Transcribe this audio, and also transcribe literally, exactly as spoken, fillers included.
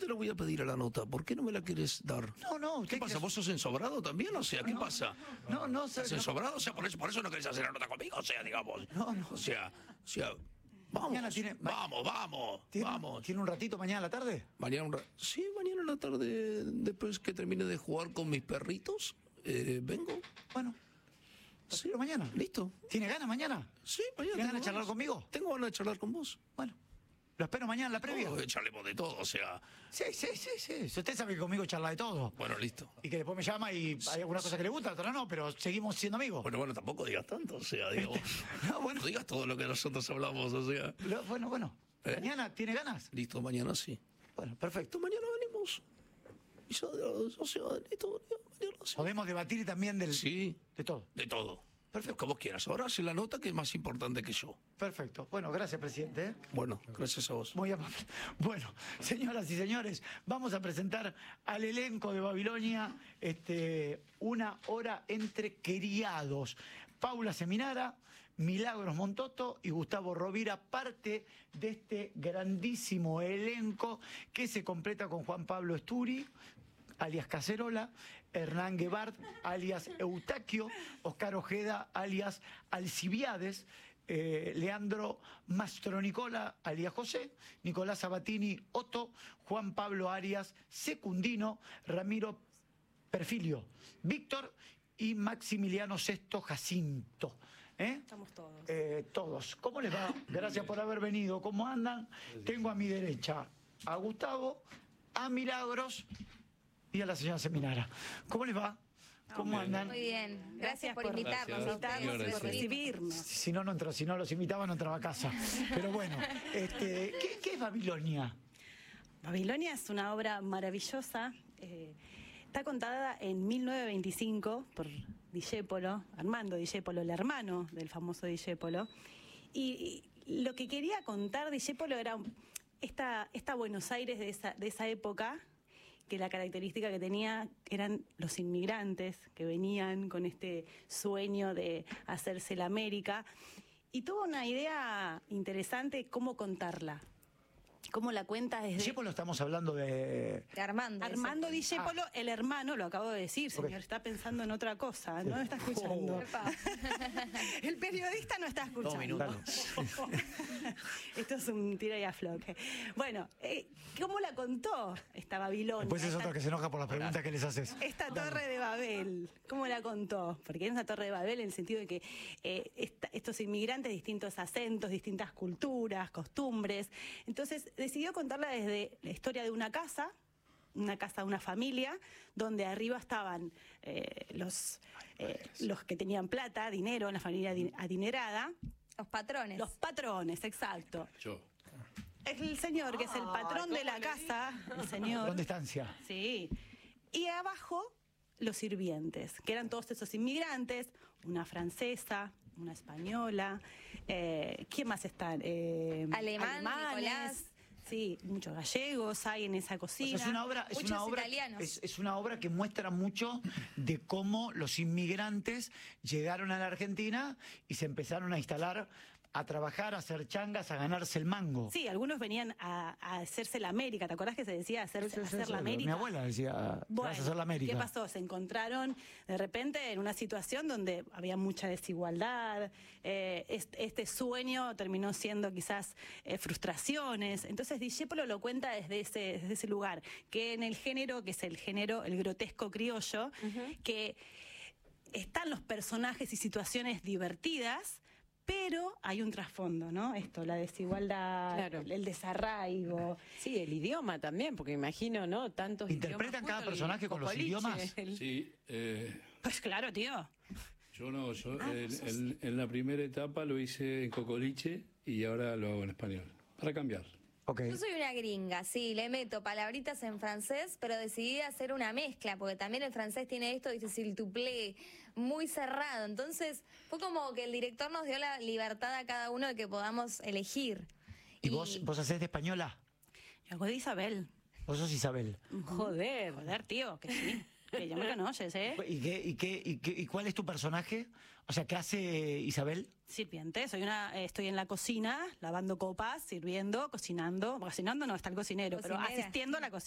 lo voy a pedir a la nota. ¿Por qué no me la quieres dar? No, no. ¿Qué pasa? ¿Vos sos ensobrado también? O sea, ¿qué no, pasa? No, no. ¿Estás no, ensobrado? O sea, por eso, por eso no querés hacer la nota conmigo. O sea, digamos. No, no. O sea, o sea... Vamos, Mañana tiene- vamos, vamos, ¿Tiene, vamos. ¿Tiene un ratito mañana a la tarde? Mañana un ra- Sí, mañana en la tarde, después que termine de jugar con mis perritos, eh, vengo. Bueno. Sí. ¿Pero mañana? ¿Listo? ¿Tiene ganas mañana? Sí, mañana. ¿Tiene ganas de tengo charlar ganas. conmigo? Tengo ganas de charlar con vos. Bueno. Lo espero mañana en la previa. Oh, charlemos de todo, o sea... Sí, sí, sí, sí. Si usted sabe que conmigo charla de todo. Bueno, listo. Y que después me llama y hay alguna cosa que le gusta, otra no, pero seguimos siendo amigos. Bueno, bueno, tampoco digas tanto, o sea, digo... No, bueno. No digas todo lo que nosotros hablamos, o sea... Lo- bueno, bueno. ¿Eh? ¿Mañana tiene ganas? Listo, mañana sí. Bueno, perfecto. Listo, mañana venimos. Y yo, o sea, listo, mañana sí. Podemos debatir también del, Sí, de todo. de todo. Perfecto. Lo que vos quieras. Ahora hace la nota que es más importante que yo. Perfecto. Bueno, gracias, presidente. ¿eh? Bueno, gracias a vos. Muy amable. Bueno, señoras y señores, vamos a presentar al elenco de Babilonia este, una hora entre criados. Paula Seminara, Milagros Montoto y Gustavo Rovira, parte de este grandísimo elenco que se completa con Juan Pablo Esturi, alias Cacerola, Hernán Guevart, alias Eustaquio, Oscar Ojeda, alias Alcibiades, eh, Leandro Mastronicola, alias José, Nicolás Sabatini, Otto, Juan Pablo Arias, Secundino, Ramiro Perfilio, Víctor y Maximiliano Sexto Jacinto. ¿Eh? Estamos todos. Eh, todos. ¿Cómo les va? Gracias por haber venido. ¿Cómo andan? Tengo a mi derecha a Gustavo, a Milagros y a la señora Seminara. ¿Cómo les va? ¿Cómo andan? Muy bien, gracias, Gracias por por invitarnos. Gracias. a ustedes, Gracias. por recibirnos. Si no, no entró, si no los invitaba, no entraba a casa. Pero bueno, este, ¿qué, qué es Babilonia? Babilonia es una obra maravillosa. eh, está contada en mil novecientos veinticinco por Discépolo, Armando Discépolo, el hermano del famoso Discépolo. Y, y lo que quería contar Discépolo era esta, esta Buenos Aires de esa, de esa época, que la característica que tenía eran los inmigrantes que venían con este sueño de hacerse la América. Y tuvo una idea interesante cómo contarla. Cómo la cuenta desde... Discépolo, estamos hablando de... De Armando. Armando ese. Discépolo, el hermano, lo acabo de decir, Ok. señor, está pensando en otra cosa, no me está escuchando. Oh. Epa. El periodista no está escuchando. minutos. Esto es un tira y afloje. Bueno, eh, ¿cómo la contó esta Babilonia? Después es esta, otro que se enoja por las preguntas que les haces. esta torre de Babel, ¿cómo la contó? Porque es una torre de Babel en el sentido de que eh, esta- estos inmigrantes, distintos acentos, distintas culturas, costumbres. Entonces decidió contarla desde la historia de una casa, una casa de una familia, donde arriba estaban eh, los, eh, los que tenían plata, dinero, una familia adi- adinerada, Los patrones. los patrones, exacto. Yo. El señor, que es el patrón de la casa, el señor. ¿Dónde estancia? Sí. Y abajo, los sirvientes, que eran todos esos inmigrantes, una francesa, una española, eh, ¿quién más están? Eh, Alemán, Nicolás. Sí, muchos gallegos hay en esa O cocina. sea, es una obra, es Muchos una obra, italianos. es, es una obra que muestra mucho de cómo los inmigrantes llegaron a la Argentina y se empezaron a instalar, a trabajar, a hacer changas, a ganarse el mango. Sí, algunos venían a, a hacerse la América. ¿Te acordás que se decía hacer, Sí, sí, hacer sí, la sí. América? Mi abuela decía, Bueno, vas a hacer la América. ¿qué pasó? Se encontraron de repente en una situación donde había mucha desigualdad, eh, este, este sueño terminó siendo quizás eh, frustraciones. Entonces Discépolo lo cuenta desde ese, desde ese lugar, que en el género, que es el género, el grotesco criollo, que están los personajes y situaciones divertidas, pero hay un trasfondo, ¿no? Esto, la desigualdad, Claro. el, el desarraigo. Sí, el idioma también, porque imagino, ¿no? Tantos ¿Interpretan idiomas cada juntos, el personaje con los cocoliche, idiomas? el- Sí, eh, Pues claro, tío. yo no, yo Ah, en, vos sos- en- en la primera etapa lo hice en cocoliche y ahora lo hago en español, para cambiar. Ok. Yo soy una gringa, sí, le meto palabritas en francés, pero decidí hacer una mezcla, porque también el francés tiene esto, dice s'il te plaît, muy cerrado. Entonces, fue como que el director nos dio la libertad a cada uno de que podamos elegir. ¿Y vos, vos hacés de española? Yo hago de Isabel. Vos sos Isabel. Joder. Joder, tío, que sí. Que ya me conoces, ¿eh? ¿Y, qué, y, qué, y, qué, ¿Y cuál es tu personaje? O sea, ¿qué hace Isabel? Sirviente, soy una, eh, estoy en la cocina, lavando copas, sirviendo, cocinando. Cocinando no está el cocinero, pero Cocinera. asistiendo a la